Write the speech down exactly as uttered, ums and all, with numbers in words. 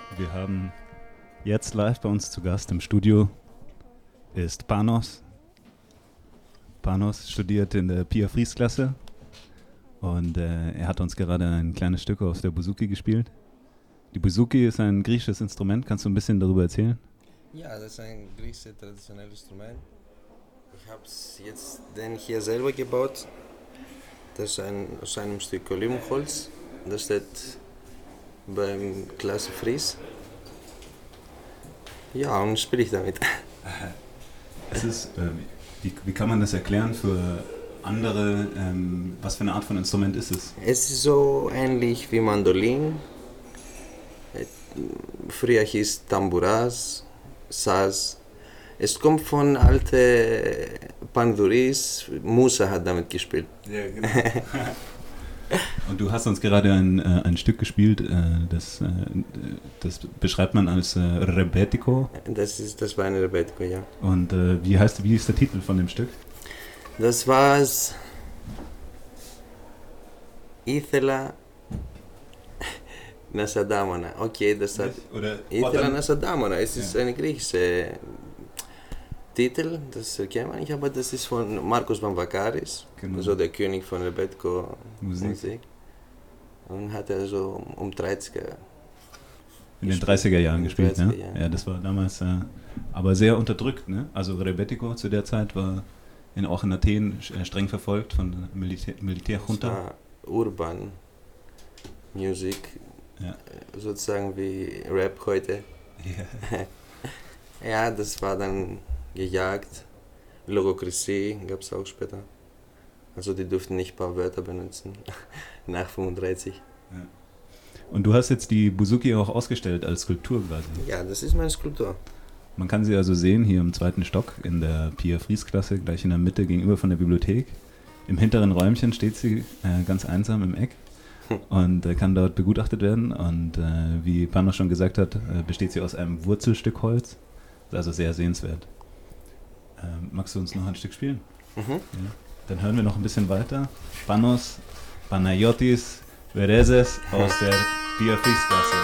Wir haben jetzt live bei uns zu Gast im Studio ist Panos. Panos studiert in der Pia Fries Klasse und äh, er hat uns gerade ein kleines Stück aus der Bouzouki gespielt. Die Bouzouki ist ein griechisches Instrument. Kannst du ein bisschen darüber erzählen? Ja, das ist ein griechisches traditionelles Instrument. Ich habe es jetzt den hier selber gebaut. Das ist ein, aus einem Stück Olivenholz. Das steht beim Klasse Fries. Ja, und spiele ich damit. Es ist, äh, wie, wie kann man das erklären für andere? Ähm, was für eine Art von Instrument ist es? Es ist so ähnlich wie Mandolin. Früher hieß Tambouras, Saz. Es kommt von alten Panduris. Musa hat damit gespielt. Ja, genau. Und du hast uns gerade ein, äh, ein Stück gespielt, äh, das, äh, das beschreibt man als äh, Rebetiko. Das, ist, das war ein Rebetiko, ja. Und äh, wie heißt, wie ist der Titel von dem Stück? Das war's. Ήθελα να σ' αντάμωνα. Okay, das hat. Oder Ήθελα να σ' αντάμωνα. Es ist Ja. ein griechischer Titel, das erkennt man nicht, aber das ist von Marcos Vamvakaris, Genau. also der König von Rebetiko Musik. Musik. Und hat er so um dreißiger. In den gespielt. dreißiger Jahren In den gespielt, ne? dreißiger Jahren. Ja, das war damals äh, aber sehr unterdrückt, ne? Also Rebetiko zu der Zeit war in, auch in Athen äh, streng verfolgt von der Militär, Das Militärjunta. war Urban Music, Ja. sozusagen wie Rap heute. Ja. Ja, das war dann gejagt. Logokrisie gab es auch später. Also die durften nicht ein paar Wörter benutzen. Nach fünfunddreißig. Und du hast jetzt die Bouzouki auch ausgestellt als Skulptur quasi. Ja, das ist meine Skulptur. Man kann sie also sehen hier im zweiten Stock in der Pia Fries Klasse, gleich in der Mitte gegenüber von der Bibliothek. Im hinteren Räumchen steht sie äh, ganz einsam im Eck und äh, kann dort begutachtet werden. Und äh, wie Panos schon gesagt hat, äh, besteht sie aus einem Wurzelstück Holz. Ist also sehr sehenswert. Ähm, magst du uns noch ein Stück spielen? Mhm. Ja. Dann hören wir noch ein bisschen weiter. Panos Panayotis Verezes aus der Pia Fries Klasse.